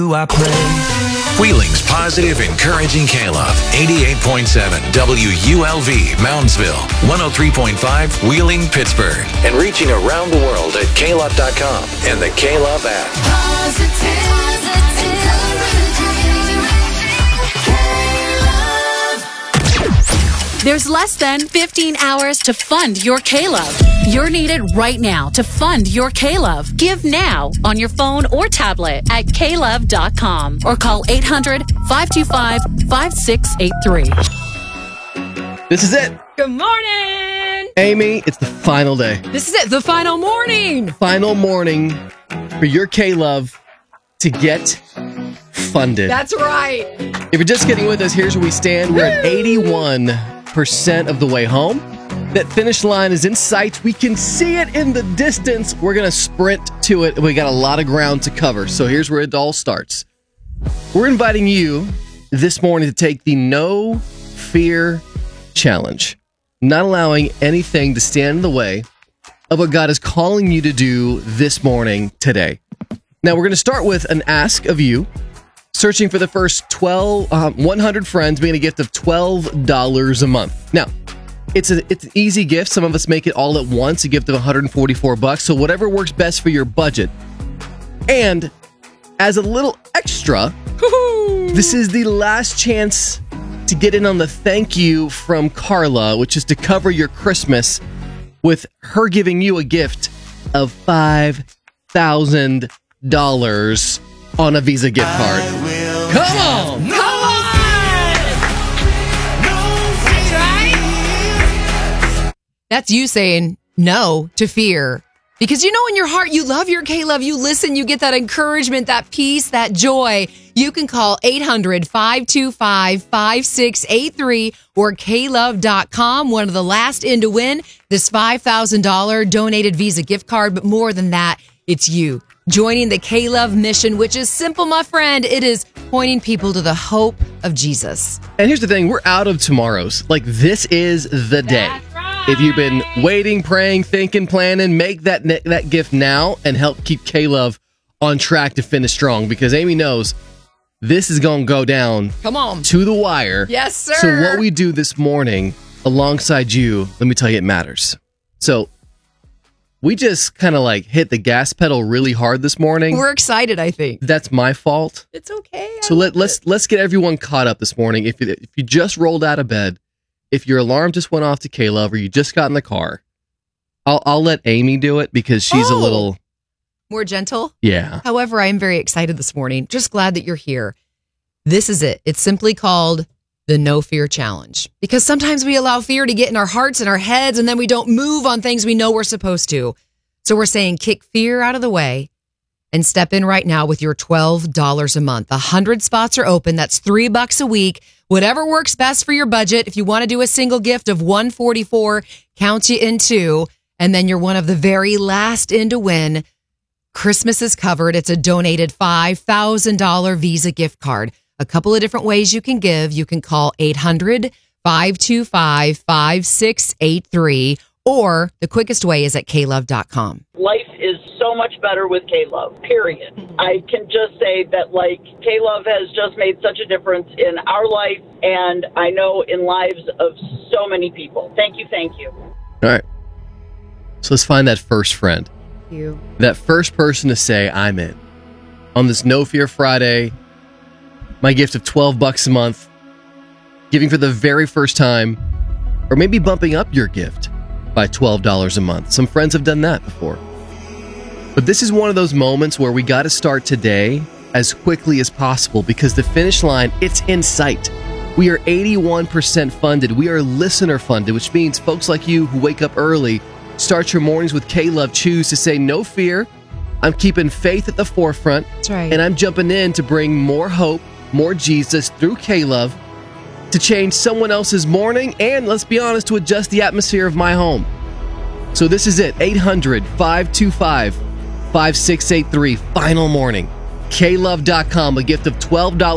I pray. Wheeling's positive, encouraging K-Love. 88.7 WULV, Moundsville. 103.5 Wheeling, Pittsburgh. And reaching around the world at klove.com and the K-Love app. There's less than 15 hours to fund your K-Love. You're needed right now to fund your K-Love. Give now on your phone or tablet at klove.com or call 800-525-5683. This is it. Good morning. Amy, it's the final day. This is it. The final morning. Final morning for your K-Love to get funded. That's right. If you're just getting with us, here's where we stand. We're at 81% of the way home. That finish line is in sight. We can see it in the distance. We're going to sprint to it. We got a lot of ground to cover. So here's where it all starts. We're inviting you this morning to take the No Fear Challenge. Not allowing anything to stand in the way of what God is calling you to do this morning, today. Now, we're going to start with an ask of you. Searching for the first 100 friends, being a gift of $12 a month. Now, it's an easy gift. Some of us make it all at once, a gift of $144. So whatever works best for your budget. And as a little extra, this is the last chance to get in on the thank you from Carla, which is to cover your Christmas with her giving you a gift of $5,000 on a Visa gift card. Come on! Come on! That's right. That's you saying no to fear. Because you know in your heart you love your K-Love. You listen, you get that encouragement, that peace, that joy. You can call 800-525-5683 or klove.com. One of the last in to win this $5,000 donated Visa gift card. But more than that, it's you joining the K-Love mission, which is simple, my friend. It is pointing people to the hope of Jesus. And here's the thing. We're out of tomorrows. Like, this is the day. That's right. If you've been waiting, praying, thinking, planning, make that gift now and help keep K-Love on track to finish strong. Because Amy knows this is going to go down Come on. to the wire. Yes, sir. So what we do this morning alongside you, let me tell you, it matters. So we just kind of like hit the gas pedal really hard this morning. We're excited, I think. That's my fault. It's okay. So let's get everyone caught up this morning. If you just rolled out of bed, if your alarm just went off to K-Love or you just got in the car, I'll let Amy do it because she's a little more gentle. Yeah. However, I am very excited this morning. Just glad that you're here. This is it. It's simply called the No Fear Challenge. Because sometimes we allow fear to get in our hearts and our heads, and then we don't move on things we know we're supposed to. So we're saying kick fear out of the way and step in right now with your $12 a month. 100 spots are open. That's $3 a week. Whatever works best for your budget. If you want to do a single gift of $144, count you in two, and then you're one of the very last in to win. Christmas is covered. It's a donated $5,000 Visa gift card. A couple of different ways you can give. You can call 800-525-5683, or the quickest way is at klove.com. Life is so much better with K-Love, period. I can just say that, like, K-Love has just made such a difference in our life, and I know in lives of so many people. Thank you, thank you. All right. So let's find that first friend. You. That first person to say, I'm in. On this No Fear Friday, my gift of $12 a month, giving for the very first time, or maybe bumping up your gift by $12 a month. Some friends have done that before. But this is one of those moments where we got to start today as quickly as possible because the finish line, it's in sight. We are 81% funded. We are listener funded, which means folks like you who wake up early, start your mornings with K-Love, choose to say, no fear. I'm keeping faith at the forefront. That's right. And I'm jumping in to bring more hope, more Jesus through K-Love to change someone else's morning and, let's be honest, to adjust the atmosphere of my home. So this is it. 800-525-5683. Final morning. klove.com. A gift of $12